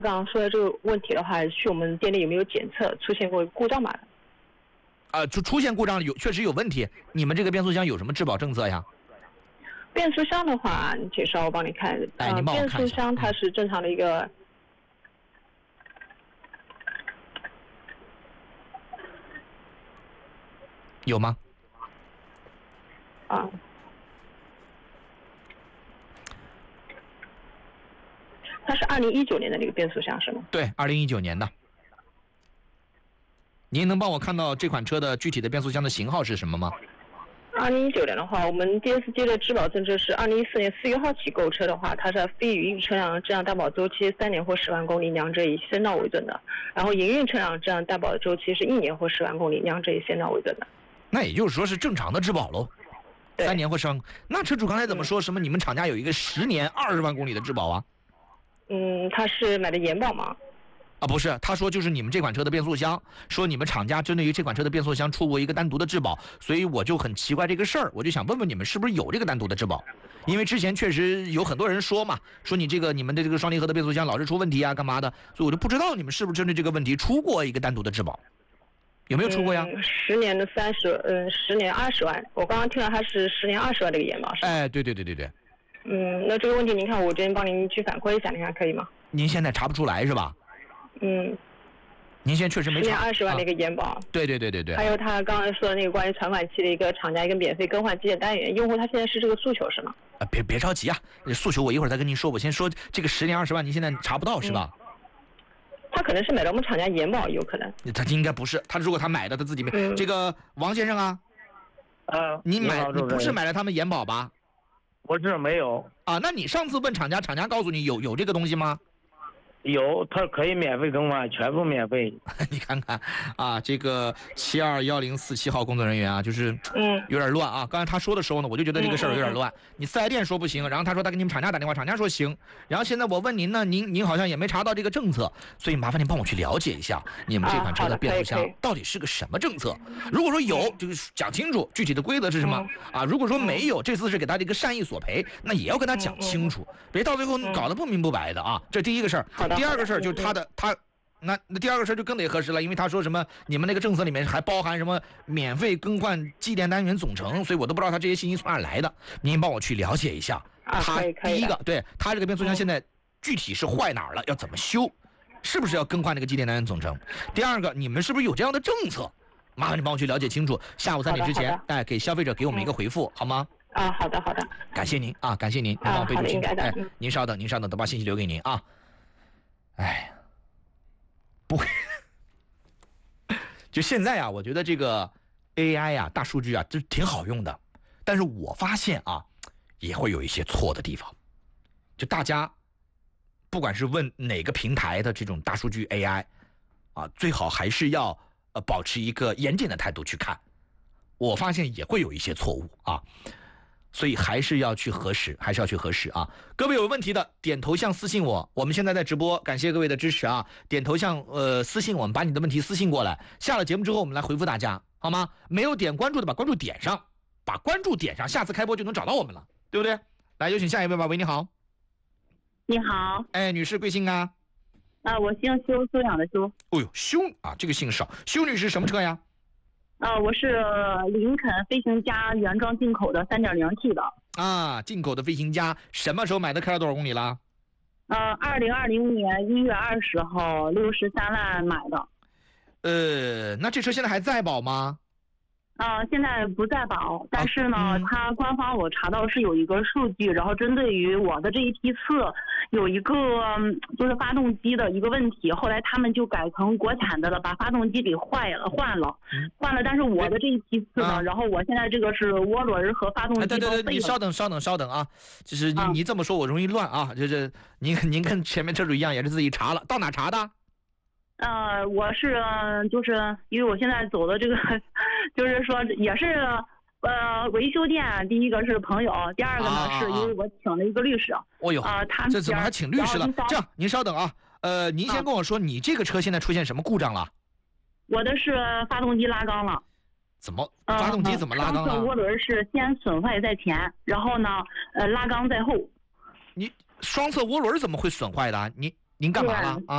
刚刚说的这个问题的话，去我们店里有没有检测出现过故障码的？ 就出现故障确实有问题。你们这个变速箱有什么质保政策呀？ 变速箱的话，你介绍我帮你看。 您帮我看一下。 变速箱它是正常的一个。 有吗？ 它是2019年的那个变速箱是吗？ 对，2019年的。您能帮我看到这款车的具体的变速箱的型号是什么吗 ？2019年的话，我们 DSG 的质保政策是2014年4月号起购车的话，它是非营运车辆质量担保周期3年或10万公里，两者以先到为准的。然后营运车辆质量担保的周期是1年或10万公里，两者以先到为准的。 那也就是说是正常的质保喽，3年或10万。那车主刚才怎么说什么？你们厂家有一个10年20万公里的质保啊？ 他是买的延保吗？ 不是，他说就是你们这款车的变速箱，说你们厂家针对于这款车的变速箱出过一个单独的质保，所以我就很奇怪这个事儿，我就想问问你们是不是有这个单独的质保？因为之前确实有很多人说嘛，说你们的这个双离合的变速箱老是出问题啊，干嘛的？所以我就不知道你们是不是针对这个问题出过一个单独的质保，有没有出过呀 ？10年的10年20万，我刚刚听到它是10年20万的一个延保，是吧？ 哎，对。 那这个问题您看我这边帮您去反馈一下，您看可以吗？ 您现在查不出来是吧？您现在确实没查。 10年20万的一个延保。 对。 还有他刚才说的那个关于传感器的一个厂家一个免费更换机件单元，用户他现在是这个诉求是吗？ 别着急啊，诉求我一会儿再跟您说。我先说这个10年20万，您现在查不到是吧？ 他可能是买了我们厂家延保，有可能。 他应该不是，如果他买的他自己没。这个王先生啊，你不是买了他们延保吧？ 我这没有啊。那你上次问厂家告诉你有这个东西吗？ 有，他可以免费更换，全部免费。 你看看啊，这个721047号工作人员啊，就是有点乱啊。刚才他说的时候呢，我就觉得这个事儿有点乱。你4S店说不行，然后他说他给你们厂家打电话，厂家说行，然后现在我问您呢，您好像也没查到这个政策，所以麻烦您帮我去了解一下你们这款车的变速箱到底是个什么政策。如果说有，就讲清楚具体的规则是什么啊。如果说没有，这次是给他这个善意索赔，那也要跟他讲清楚，别到最后搞得不明不白的啊。这第一个事儿。第二个事儿就是那第二个事儿就更得核实了，因为他说什么你们那个政策里面还包含什么免费更换机电单元总成，所以我都不知道他这些信息从哪来的。您帮我去了解一下。他第一个，对他这个变速箱现在具体是坏哪儿了，要怎么修，是不是要更换这个机电单元总成？第二个，你们是不是有这样的政策？麻烦你帮我去了解清楚。下午3点之前，给消费者给我们一个回复，好吗？ 好的。 感谢您啊，感谢您，帮我备注清楚。您稍等，等把信息留给您啊。哎，不会，就现在啊，我觉得这个 AI 啊，大数据啊，这挺好用的，但是我发现啊，也会有一些错的地方。就大家不管是问哪个平台的这种大数据 AI 啊，最好还是要保持一个严谨的态度去看。我发现也会有一些错误啊。所以还是要去核实啊！各位有问题的点头像私信我，我们现在在直播，感谢各位的支持啊！点头像私信我们，把你的问题私信过来，下了节目之后我们来回复大家，好吗？没有点关注的把关注点上，下次开播就能找到我们了，对不对？来，有请下一位吧。喂，你好。 你好。 哎，女士贵姓啊？ 我姓修，修养的修。 哦呦，修啊，这个姓少。修女士什么车呀？ 我是林肯飞行家原装进口的 3.0T 的啊，进口的飞行家，什么时候买的？开了多少公里了 ？2020年1月20号63万买的。那这车现在还在保吗？ 现在不在保，但是呢，它官方我查到是有一个数据，然后针对于我的这一批次有一个就是发动机的一个问题，后来他们就改成国产的了，把发动机给换了，但是我的这一批次呢，然后我现在这个是涡轮和发动机都废了。 对，你稍等啊，就是你这么说我容易乱啊，就是您跟前面车主一样也是自己查了，到哪查的？ 我是就是因为我现在走的这个，就是说也是维修店，第一个是朋友，第二个呢是因为我请了一个律师。 哦呦，这怎么还请律师了？这样，您稍等啊，您先跟我说，你这个车现在出现什么故障了？ 我的是发动机拉缸了。 怎么？发动机怎么拉缸了？ 双侧涡轮是先损坏在前，然后呢，拉缸在后。 你双侧涡轮怎么会损坏的？您干嘛了啊？